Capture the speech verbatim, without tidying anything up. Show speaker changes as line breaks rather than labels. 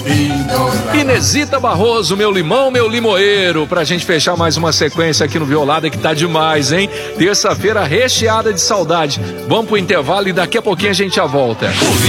Inesita Barroso, meu limão, meu limoeiro, pra gente fechar mais uma sequência aqui no Violada que tá demais, hein? Terça-feira recheada de saudade. Vamos pro intervalo e daqui a pouquinho a gente já volta.